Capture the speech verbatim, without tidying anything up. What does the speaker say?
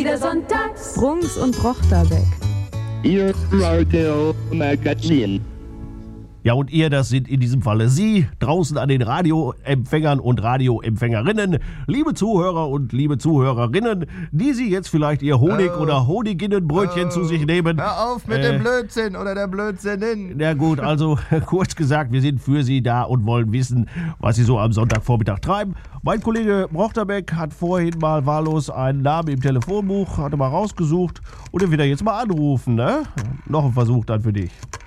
Wieder sonntags. Brunks und Brochterbeck. Ihr Radio-Magazin. Ja, und ihr, das sind in diesem Falle Sie, draußen an den Radioempfängern und Radioempfängerinnen, liebe Zuhörer und liebe Zuhörerinnen, die Sie jetzt vielleicht Ihr Honig- Oh. oder Honiginnenbrötchen Oh. zu sich nehmen. Hör auf mit Äh, dem Blödsinn oder der Blödsinnin. Na gut, also kurz gesagt, wir sind für Sie da und wollen wissen, was Sie so am Sonntagvormittag treiben. Mein Kollege Brochterbeck hat vorhin mal wahllos einen Namen im Telefonbuch, hatte mal rausgesucht und den will er jetzt mal anrufen, ne? Noch ein Versuch dann für dich.